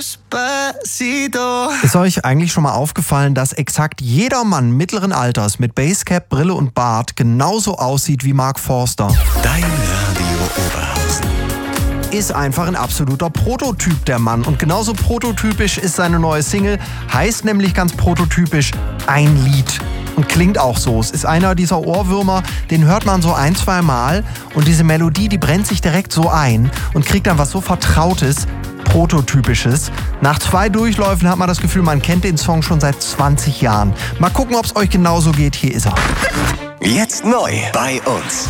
Ist euch eigentlich schon mal aufgefallen, dass exakt jeder Mann mittleren Alters mit Basecap, Brille und Bart genauso aussieht wie Mark Forster? Dein Radio Oberhausen. Ist einfach ein absoluter Prototyp, der Mann. Und genauso prototypisch ist seine neue Single, heißt nämlich ganz prototypisch Ein Lied. Und klingt auch so. Es ist einer dieser Ohrwürmer, den hört man so 1-2 Mal und diese Melodie, die brennt sich direkt so ein und kriegt dann was so Vertrautes, Prototypisches. Nach 2 Durchläufen hat man das Gefühl, man kennt den Song schon seit 20 Jahren. Mal gucken, ob es euch genauso geht. Hier ist er. Jetzt neu bei uns.